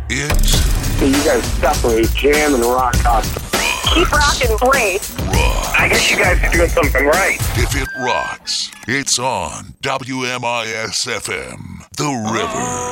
It's You guys separate jam and rock concert. Keep rocking, great. rock. I guess you guys are doing something right. If it rocks, it's on WMIS FM, The River.